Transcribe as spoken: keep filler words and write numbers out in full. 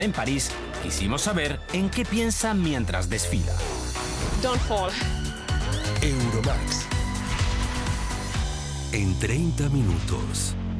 En París, quisimos saber en qué piensa mientras desfila. Don't fall. Euromax. En treinta minutos.